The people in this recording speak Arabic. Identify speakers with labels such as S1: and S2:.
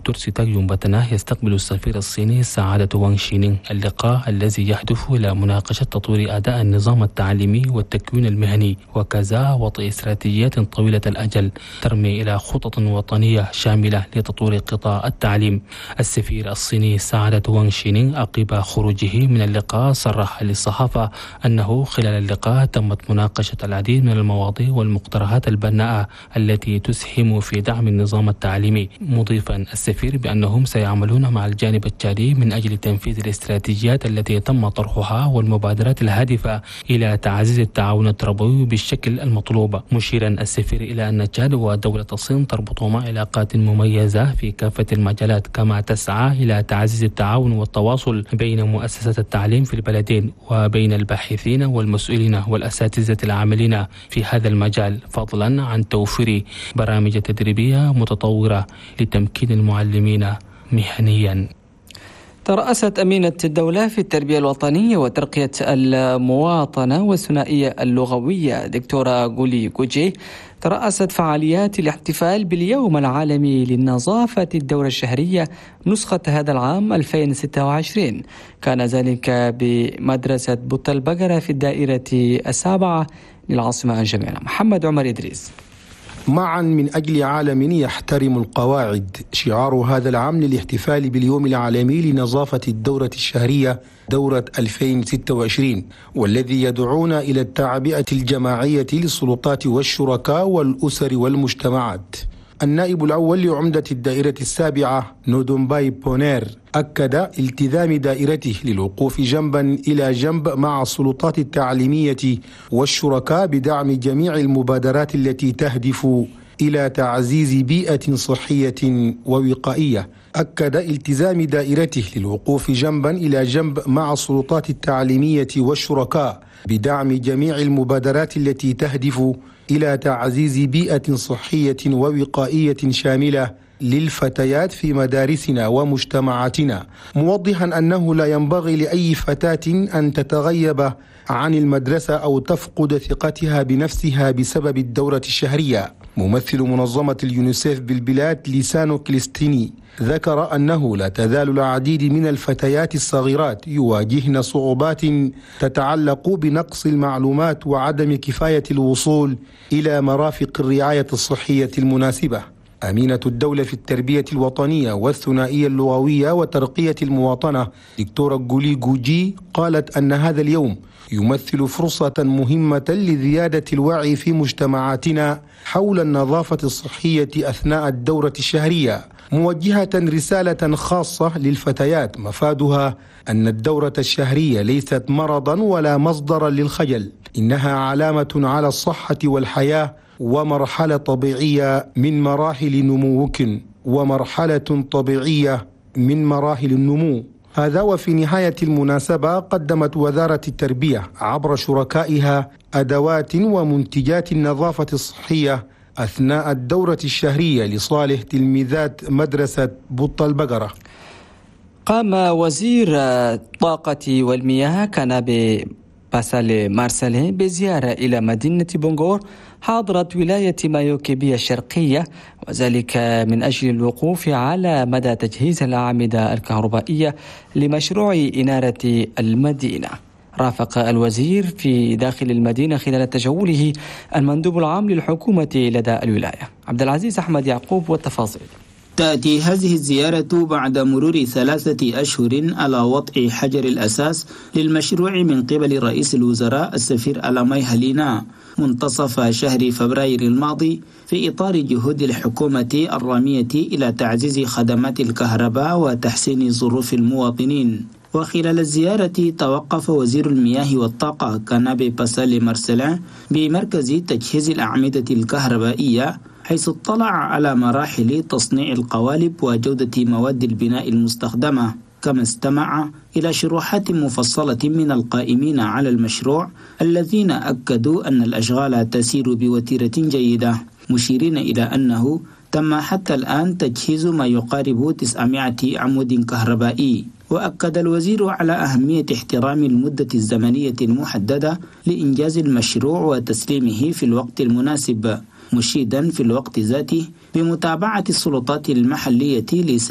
S1: دكتور سيتاك يومباتنا يستقبل السفير الصيني سعادة وانغ شينينغ. اللقاء الذي يهدف إلى مناقشة تطوير أداء النظام التعليمي والتكوين المهني وكذا وضع استراتيجيات طويلة الأجل ترمي إلى خطط وطنية شاملة لتطوير قطاع التعليم. السفير الصيني سعادة وانغ شينينغ عقب خروجه من اللقاء صرح للصحافة أنه خلال اللقاء تمت مناقشة العديد من المواضيع والمقترحات البناءة التي تسهم في دعم النظام التعليمي، مضيفا السفير بأنهم سيعملون مع الجانب التشادي من أجل تنفيذ الاستراتيجيات التي تم طرحها والمبادرات الهادفة إلى تعزيز التعاون التربوي بالشكل المطلوب، مشيرا السفير إلى أن تشاد ودولة الصين تربطهما علاقات مميزة في كافة المجالات، كما تسعى إلى تعزيز التعاون والتواصل بين مؤسسات التعليم في البلدين وبين الباحثين والمسؤولين والأساتذة العاملين في هذا المجال، فضلا عن توفير برامج تدريبية متطورة لتمكين المعلمين مهنيا.
S2: ترأست أمينة الدولة في التربية الوطنية وترقية المواطنة والثنائية اللغوية دكتورة غولي غوجي ترأست فعاليات الاحتفال باليوم العالمي للنظافة الدورة الشهرية نسخة هذا العام 2026. كان ذلك بمدرسة بوط البقرة في الدائرة السابعة للعاصمة الجامعة. محمد عمر إدريس.
S3: معا من أجل عالم يحترم القواعد، شعار هذا العام للاحتفال باليوم العالمي لنظافة الدورة الشهرية دورة 2026، والذي يدعونا إلى التعبئة الجماعية للسلطات والشركاء والأسر والمجتمعات. النائب الأول لعمدة الدائرة السابعة نودومباي بونير أكد التزام دائرته للوقوف جنبا إلى جنب مع السلطات التعليمية والشركاء بدعم جميع المبادرات التي تهدف إلى تعزيز بيئة صحية ووقائية. أكد التزام دائرته للوقوف جنبا إلى جنب مع السلطات التعليمية والشركاء بدعم جميع المبادرات التي تهدف إلى تعزيز بيئة صحية ووقائية شاملة للفتيات في مدارسنا ومجتمعاتنا، موضحا أنه لا ينبغي لأي فتاة أن تتغيب عن المدرسة أو تفقد ثقتها بنفسها بسبب الدورة الشهرية. ممثل منظمة اليونيسيف بالبلاد لسانو كليستيني ذكر أنه لا تزال العديد من الفتيات الصغيرات يواجهن صعوبات تتعلق بنقص المعلومات وعدم كفاية الوصول إلى مرافق الرعاية الصحية المناسبة. أمينة الدولة في التربية الوطنية والثنائية اللغوية وترقية المواطنة دكتورة غولي غوجي قالت أن هذا اليوم يمثل فرصة مهمة لزيادة الوعي في مجتمعاتنا حول النظافة الصحية أثناء الدورة الشهرية، موجهة رسالة خاصة للفتيات مفادها أن الدورة الشهرية ليست مرضا ولا مصدرا للخجل، إنها علامة على الصحة والحياة ومرحلة طبيعية من مراحل نموك ومرحلة طبيعية من مراحل النمو. هذا وفي نهاية المناسبة قدمت وزارة التربية عبر شركائها أدوات ومنتجات النظافة الصحية أثناء الدورة الشهرية لصالح تلميذات مدرسة بوط البقرة.
S2: قام وزير الطاقة والمياه كان باسالي مارسيلين بزيارة إلى مدينة بونغور حاضرة ولاية مايوكيبية الشرقية، وذلك من أجل الوقوف على مدى تجهيز الأعمدة الكهربائية لمشروع إنارة المدينة. رافق الوزير في داخل المدينة خلال تجوله المندوب العام للحكومة لدى الولاية. عبد العزيز أحمد يعقوب والتفاصيل.
S4: تأتي هذه الزيارة بعد مرور 3 أشهر على وضع حجر الأساس للمشروع من قبل رئيس الوزراء السفير ألاماي هالينا منتصف شهر فبراير الماضي، في إطار جهود الحكومة الرامية إلى تعزيز خدمات الكهرباء وتحسين ظروف المواطنين. وخلال الزيارة توقف وزير المياه والطاقة كانابي باسالي مارسيلين بمركز تجهيز الأعمدة الكهربائية، حيث اطلع على مراحل تصنيع القوالب وجودة مواد البناء المستخدمة، كما استمع إلى شروحات مفصلة من القائمين على المشروع الذين أكدوا أن الأشغال تسير بوتيرة جيدة، مشيرين إلى أنه تم حتى الآن تجهيز ما يقارب 900 عمود كهربائي. وأكد الوزير على أهمية احترام المدة الزمنية المحددة لإنجاز المشروع وتسليمه في الوقت المناسب، مشيدا في الوقت ذاته بمتابعة السلطات المحلية